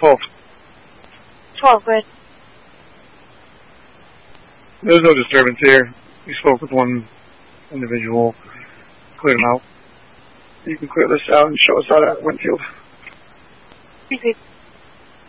12. 12, good. There's no disturbance here. We spoke with one individual, cleared him out. You can clear this out and show us out at Winfield. Okay.